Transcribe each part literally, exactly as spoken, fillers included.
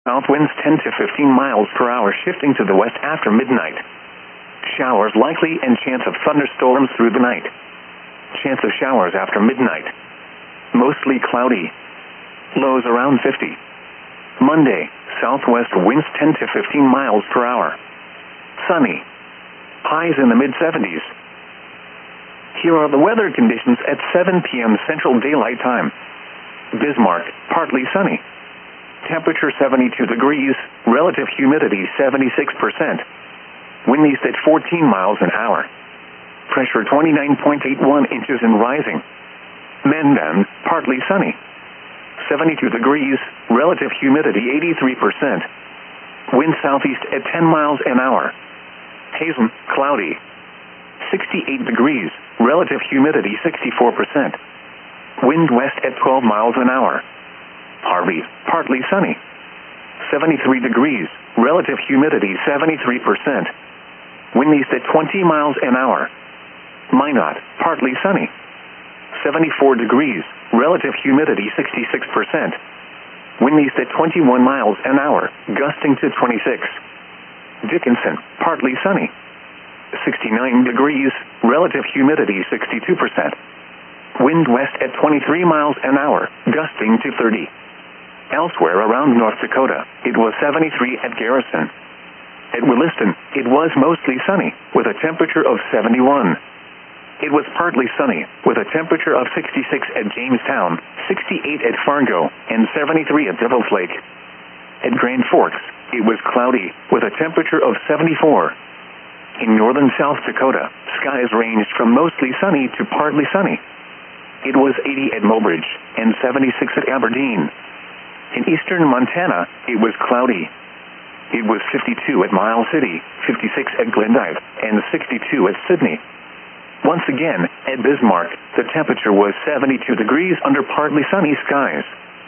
South winds ten to fifteen miles per hour, shifting to the west after midnight. Showers likely and chance of thunderstorms through the night. Chance of showers after midnight. Mostly cloudy. Lows around fifty. Monday, southwest winds ten to fifteen miles per hour. Sunny. Highs in the mid seventies. Here are the weather conditions at seven p m Central Daylight Time. Bismarck, partly sunny. Temperature seventy-two degrees, relative humidity seventy-six percent. Wind east at fourteen miles an hour. Pressure twenty-nine point eight one inches and rising. Mendon, partly sunny. seventy-two degrees, relative humidity eighty-three percent. Wind southeast at ten miles an hour. Hazen, cloudy. sixty-eight degrees, relative humidity sixty-four percent. Wind west at twelve miles an hour. Harvey, partly sunny. seventy-three degrees, relative humidity seventy-three percent. Wind east at twenty miles an hour. Minot, partly sunny. seventy-four degrees, relative humidity sixty-six percent. Wind east at twenty-one miles an hour, gusting to twenty-six. Dickinson, partly sunny. sixty-nine degrees, relative humidity sixty-two percent. Wind west at twenty-three miles an hour, gusting to thirty. Elsewhere around North Dakota, it was seventy-three at Garrison. At Williston, it was mostly sunny, with a temperature of seventy-one. It was partly sunny, with a temperature of sixty-six at Jamestown, sixty-eight at Fargo, and seventy-three at Devil's Lake. At Grand Forks, it was cloudy, with a temperature of seventy-four. In northern South Dakota, skies ranged from mostly sunny to partly sunny. It was eighty at Mobridge, and seventy-six at Aberdeen. In eastern Montana, it was cloudy. It was fifty-two at Miles City, fifty-six at Glendive, and sixty-two at Sydney. Once again, at Bismarck, the temperature was seventy-two degrees under partly sunny skies.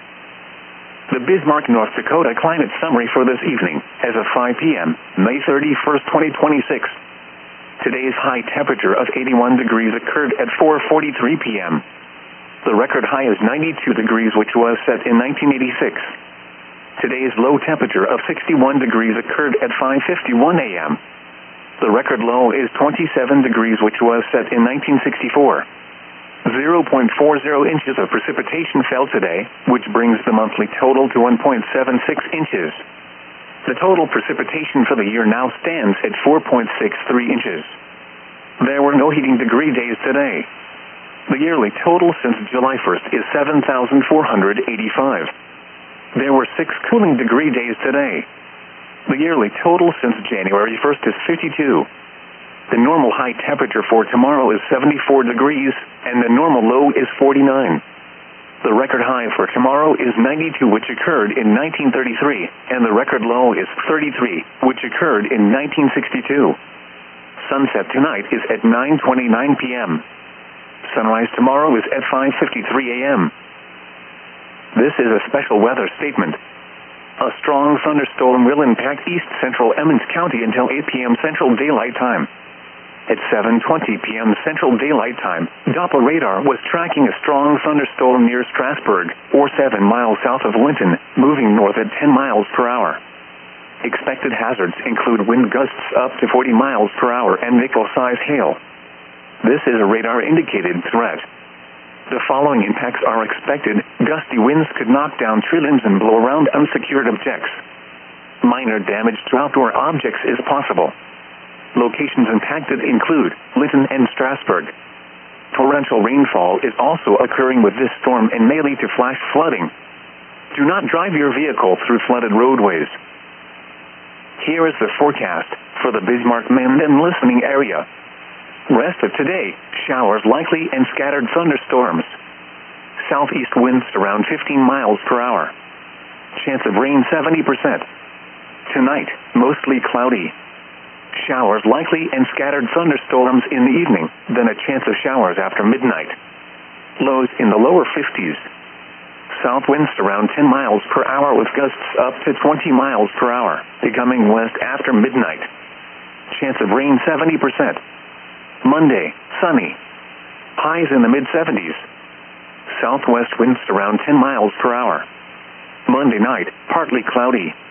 The Bismarck, North Dakota climate summary for this evening, as of five p m, May thirty-first, twenty twenty-six. Today's high temperature of eighty-one degrees occurred at four forty-three p m The record high is ninety-two degrees, which was set in nineteen eighty-six. Today's low temperature of sixty-one degrees occurred at five fifty-one a m The record low is twenty-seven degrees, which was set in nineteen sixty-four. zero point four zero inches of precipitation fell today, which brings the monthly total to one point seven six inches. The total precipitation for the year now stands at four point six three inches. There were no heating degree days today. The yearly total since July first is seven thousand four hundred eighty-five. There were six cooling degree days today. The yearly total since January first is fifty-two. The normal high temperature for tomorrow is seventy-four degrees, and the normal low is forty-nine. The record high for tomorrow is ninety-two, which occurred in nineteen thirty-three, and the record low is thirty-three, which occurred in nineteen sixty-two. Sunset tonight is at nine twenty-nine p m Sunrise tomorrow is at five fifty-three a m This is a special weather statement. A strong thunderstorm will impact east central Emmons County until eight p m Central Daylight Time. At seven twenty p m Central Daylight Time, Doppler radar was tracking a strong thunderstorm near Strasburg, or seven miles south of Linton, moving north at ten miles per hour. Expected hazards include wind gusts up to forty miles per hour and nickel-size hail. This is a radar-indicated threat. The following impacts are expected. Gusty winds could knock down tree limbs and blow around unsecured objects. Minor damage to outdoor objects is possible. Locations impacted include Linton and Strasburg. Torrential rainfall is also occurring with this storm and may lead to flash flooding. Do not drive your vehicle through flooded roadways. Here is the forecast for the Bismarck-Mendon listening area. Rest of today, showers likely and scattered thunderstorms. Southeast winds around fifteen miles per hour. Chance of rain seventy percent. Tonight, mostly cloudy. Showers likely and scattered thunderstorms in the evening, then a chance of showers after midnight. Lows in the lower fifties. South winds around ten miles per hour with gusts up to twenty miles per hour, becoming west after midnight. Chance of rain seventy percent. Monday, sunny. Highs in the mid seventies. Southwest winds around ten miles per hour. Monday night, partly cloudy.